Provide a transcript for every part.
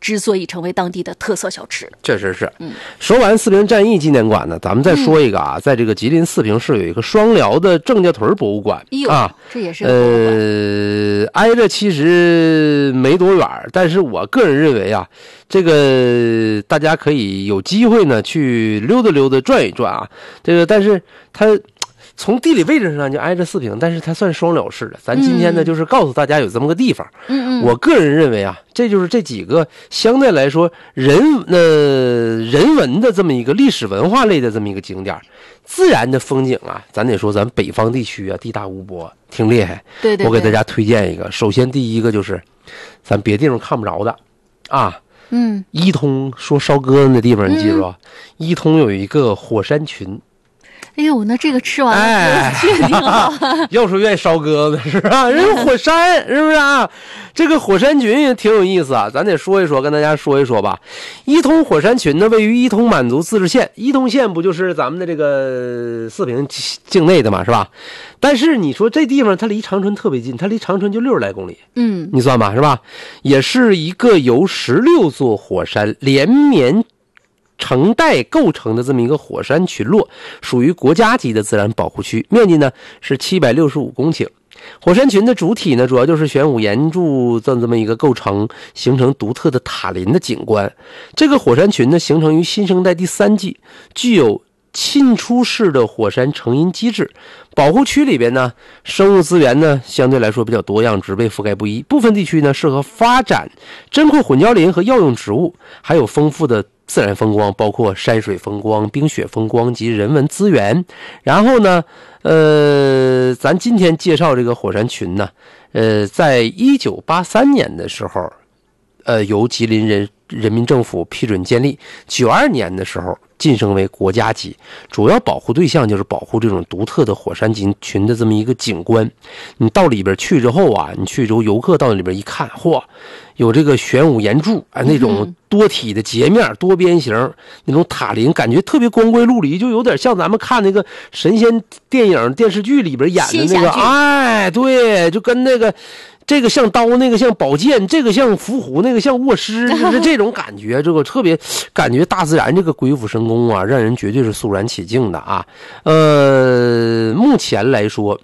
之所以成为当地的特色小吃。 确实是。说完四平战役纪念馆呢，咱们再说一个啊，在这个吉林四平市有一个双辽的郑家屯博物馆啊， 这也是个博物馆。 挨着其实没多远，但是我个人认为啊，这个大家可以有机会呢去溜达溜达转一转啊。这个但是它从地理位置上就挨着四平，但是它算双辽市的。咱今天呢就是告诉大家有这么个地方。我个人认为啊，这就是这几个相对来说人文的这么一个历史文化类的这么一个景点。自然的风景啊，咱得说咱北方地区啊，地大物博，挺厉害。 对， 我给大家推荐一个。首先第一个就是咱别地方看不着的啊。伊通说烧鸽子那地方你记住啊，伊通有一个火山群。 哎呦，那这个吃完了确定了。 要说愿意烧鸽子是吧？人家火山是不是啊？这个火山群也挺有意思啊，咱得说一说，跟大家说一说吧。伊通火山群呢，位于伊通满族自治县。伊通县不就是咱们的这个四平境内的嘛，是吧？但是你说这地方它离长春特别近，它离长春就60来公里。你算吧，是吧？也是一个由16座火山连绵成带构成的这么一个火山群落，属于国家级的自然保护区，面积呢是765公顷。火山群的主体呢，主要就是玄武岩柱这么一个构成，形成独特的塔林的景观。这个火山群呢，形成于新生代第3纪，具有沁出式的火山成因机制。保护区里边呢，生物资源呢相对来说比较多样，植被覆盖不一，部分地区呢适合发展针阔混交林和药用植物，还有丰富的自然风光，包括山水风光、冰雪风光及人文资源。然后呢，咱今天介绍这个火山群呢，在1983年的时候，由吉林人民政府批准建立，92年的时候晋升为国家级，主要保护对象就是保护这种独特的火山群的这么一个景观。你到里边去之后啊，你去之后游客到里边一看，嚯，有这个玄武岩柱啊，那种多体的截面、多边形那种塔林，感觉特别光怪陆离，就有点像咱们看那个神仙电影电视剧里边演的那个，哎，对，就跟那个。这个像刀，那个像宝剑，这个像伏虎，那个像卧狮，就是这种感觉。这个特别感觉大自然这个鬼斧神工啊，让人绝对是肃然起敬的啊。目前来说，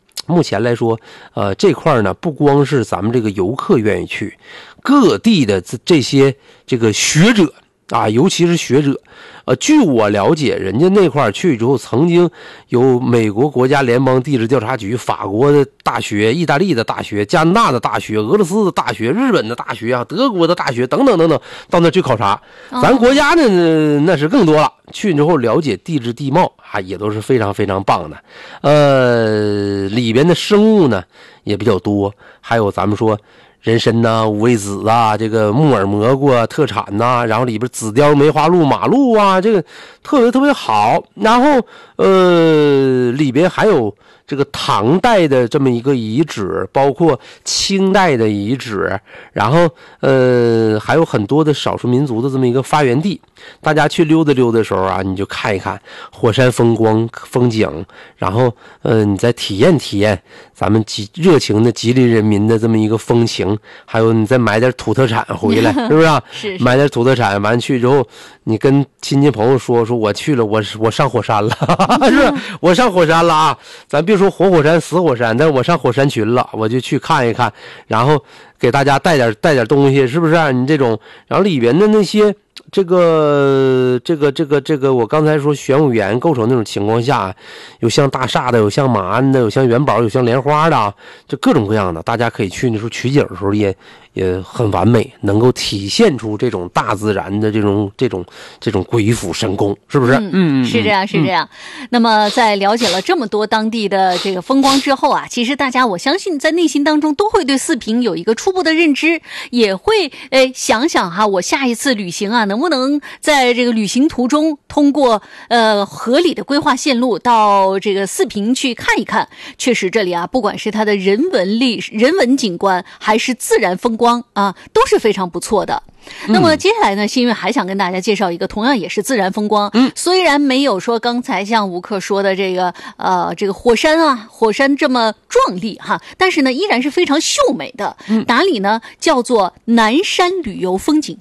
这块呢不光是咱们这个游客愿意去，各地的这些这个学者啊，尤其是学者。据我了解，人家那块去之后，曾经有美国国家联邦地质调查局、法国的大学、意大利的大学、加拿大的大学、俄罗斯的大学、日本的大学啊、德国的大学等等等等，到那去考察。咱国家呢，那是更多了。去之后了解地质地貌啊，也都是非常非常棒的。里边的生物呢也比较多，还有咱们说。人参呐、五味子啊，这个木耳蘑菇啊特产呐，然后里边紫貂、梅花鹿、马鹿啊，这个特别特别好。然后里边还有这个唐代的这么一个遗址，包括清代的遗址，然后还有很多的少数民族的这么一个发源地。大家去溜达溜达的时候啊，你就看一看火山风光风景，然后你再体验体验咱们热情的吉林人民的这么一个风情，还有你再买点土特产回来，是不是啊？ 是买点土特产，完去之后，你跟亲戚朋友说我去了，我上火山了，是我上火山了啊！咱别说活火山、死火山，但是我上火山群了，我就去看一看，然后给大家带点东西，是不是啊？你这种，然后里边的那些。这个，我刚才说玄武岩构成那种情况下，有像大厦的，有像马鞍的，有像元宝，有像莲花的啊，就各种各样的，大家可以去那时候取景的时候也很完美，能够体现出这种大自然的这种鬼斧神工，是不是？ 是这样，是这样。那么在了解了这么多当地的这个风光之后啊，其实大家我相信在内心当中都会对四平有一个初步的认知，也会想想哈，我下一次旅行啊，能不能在这个旅行途中通过合理的规划线路到这个四平去看一看。确实这里啊，不管是它的人文景观还是自然风光啊，都是非常不错的。那么接下来呢，新月还想跟大家介绍一个同样也是自然风光，虽然没有说刚才像吴克说的这个火山这么壮丽哈，但是呢依然是非常秀美的。哪里呢？叫做南山旅游风景